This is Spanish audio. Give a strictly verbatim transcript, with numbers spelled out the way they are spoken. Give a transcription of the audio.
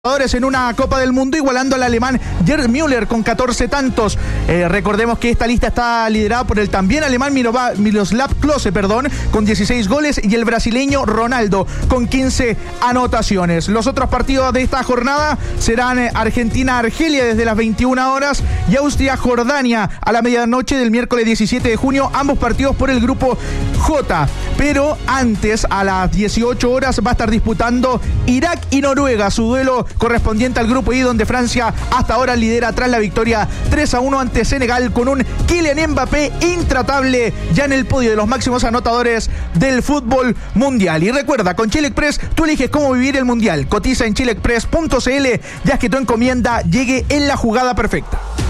en una Copa del Mundo, igualando al alemán Gerd Müller con catorce tantos. Eh, recordemos que esta lista está liderada por el también alemán Mirova, Miroslav Klose, perdón, con dieciséis goles, y el brasileño Ronaldo con quince anotaciones. Los otros partidos de esta jornada serán eh, Argentina-Argelia desde las veintiuna horas y Austria-Jordania a la medianoche del miércoles diecisiete de junio, ambos partidos por el grupo J. Pero antes, a las dieciocho horas, va a estar disputando Irak y Noruega, su duelo correspondiente al grupo I, donde Francia hasta ahora lidera tras la victoria tres a uno ante Senegal, con un Kylian Mbappé intratable ya en el podio de los máximos anotadores del fútbol mundial. Y recuerda, con Chile Express tú eliges cómo vivir el mundial. Cotiza en chile express punto c l, ya que tu encomienda llegue en la jugada perfecta.